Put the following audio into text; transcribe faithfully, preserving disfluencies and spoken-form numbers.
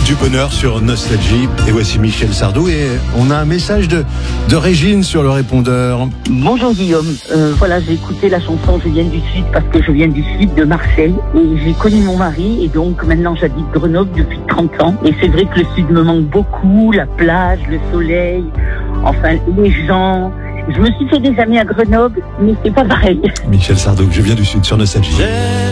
du bonheur sur Nostalgie. Et voici Michel Sardou et on a un message de, de Régine sur le répondeur. Bonjour Guillaume, euh, voilà, j'ai écouté la chanson Je viens du Sud parce que je viens du Sud de Marseille et j'ai connu mon mari et donc maintenant j'habite Grenoble depuis trente ans et c'est vrai que le Sud me manque beaucoup, la plage, le soleil, enfin les gens. Je me suis fait des amis à Grenoble mais c'est pas pareil. Michel Sardou, Je viens du Sud sur Nostalgie.